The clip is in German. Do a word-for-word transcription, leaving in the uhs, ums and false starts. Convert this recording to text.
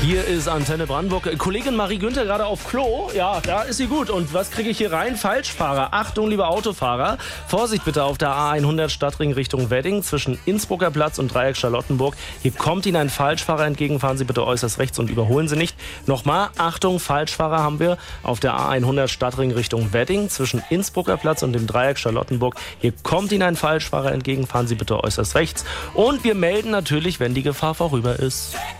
Hier ist Antenne Brandenburg. Kollegin Marie Günther gerade auf Klo. Ja, da ist sie gut. Und was kriege ich hier rein? Falschfahrer. Achtung, liebe Autofahrer. Vorsicht bitte auf der A hundert Stadtring Richtung Wedding zwischen Innsbrucker Platz und Dreieck Charlottenburg. Hier kommt Ihnen ein Falschfahrer entgegen. Fahren Sie bitte äußerst rechts und überholen Sie nicht. Nochmal, Achtung, Falschfahrer haben wir auf der A hundert Stadtring Richtung Wedding zwischen Innsbrucker Platz und dem Dreieck Charlottenburg. Hier kommt Ihnen ein Falschfahrer entgegen. Fahren Sie bitte äußerst rechts. Und wir melden natürlich, wenn die Gefahr vorüber ist.